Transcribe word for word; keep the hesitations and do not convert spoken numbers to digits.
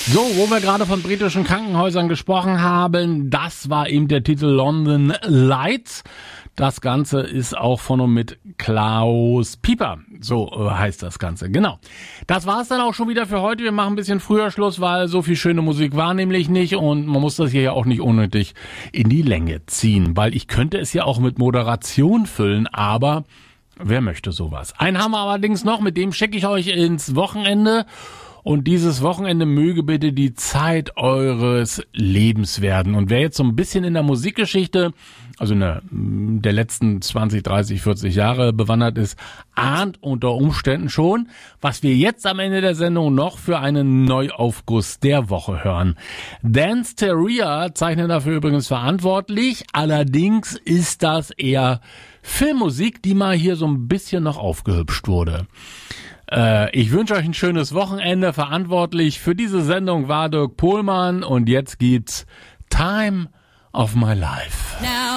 So, wo wir gerade von britischen Krankenhäusern gesprochen haben, das war eben der Titel London Lights. Das Ganze ist auch von und mit Klaus Pieper. So äh, heißt das Ganze, genau. Das war's dann auch schon wieder für heute. Wir machen ein bisschen früher Schluss, weil so viel schöne Musik war nämlich nicht und man muss das hier ja auch nicht unnötig in die Länge ziehen, weil ich könnte es ja auch mit Moderation füllen, aber wer möchte sowas? Einen haben wir allerdings noch, mit dem schicke ich euch ins Wochenende. Und dieses Wochenende möge bitte die Zeit eures Lebens werden. Und wer jetzt so ein bisschen in der Musikgeschichte, also in der, der letzten zwanzig, dreißig, vierzig Jahre bewandert ist, ahnt unter Umständen schon, was wir jetzt am Ende der Sendung noch für einen Neuaufguss der Woche hören. Dan Steria zeichnet dafür übrigens verantwortlich. Allerdings ist das eher Filmmusik, die mal hier so ein bisschen noch aufgehübscht wurde. Ich wünsche euch ein schönes Wochenende. Verantwortlich für diese Sendung war Dirk Pohlmann und jetzt gibt's Time of My Life. Now